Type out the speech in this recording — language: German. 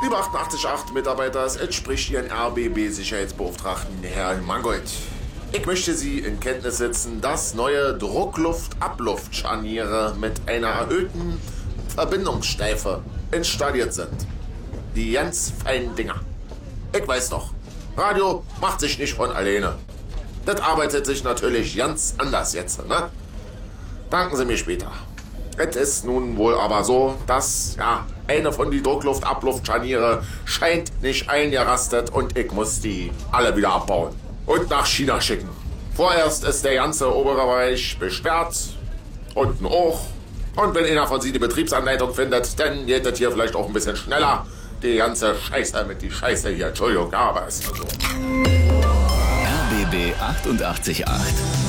Lieber 88.8 Mitarbeiter, es entspricht Ihren RBB-Sicherheitsbeauftragten, Herrn Mangold. Ich möchte Sie in Kenntnis setzen, dass neue Druckluft-Abluftscharniere mit einer erhöhten Verbindungssteife installiert sind. Die ganz feinen Dinger. Ich weiß doch, Radio macht sich nicht von alleine. Das arbeitet sich natürlich ganz anders jetzt, ne? Danken Sie mir später. Es ist nun wohl aber so, dass, eine von die Druckluft-Abluftscharniere scheint nicht eingerastet und ich muss die alle wieder abbauen und nach China schicken. Vorerst ist der ganze obere Bereich besperrt, unten auch. Und wenn einer von Sie die Betriebsanleitung findet, dann geht das hier vielleicht auch ein bisschen schneller. Die ganze Scheiße mit die Scheiße hier, Entschuldigung, aber es ist so. RBB 88.8